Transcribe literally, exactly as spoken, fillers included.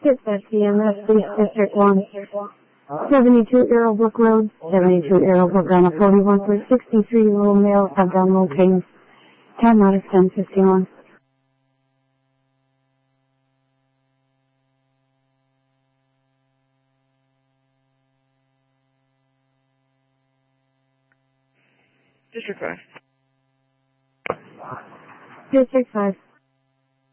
Dispatch C M S, Police District one. seventy-two Arrowbrook Road, seventy-two Arrowbrook on a forty-one for sixty-three-year-old male abdominal pain. Time out of ten fifty-one. District five. District five.